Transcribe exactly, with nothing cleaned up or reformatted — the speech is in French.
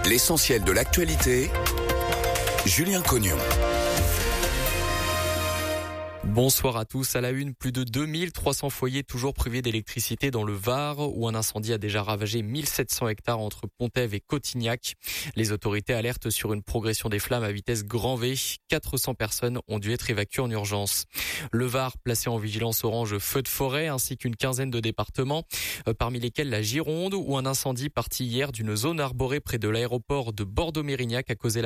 L'essentiel de l'actualité, Julien Cognon. Bonsoir à tous. À la une, plus de deux mille trois cents foyers toujours privés d'électricité dans le Var, où un incendie a déjà ravagé mille sept cents hectares entre Pontève et Cotignac. Les autorités alertent sur une progression des flammes à vitesse grand V. quatre cents personnes ont dû être évacuées en urgence. Le Var, placé en vigilance orange feu de forêt, ainsi qu'une quinzaine de départements, parmi lesquels la Gironde, où un incendie parti hier d'une zone arborée près de l'aéroport de Bordeaux-Mérignac a causé la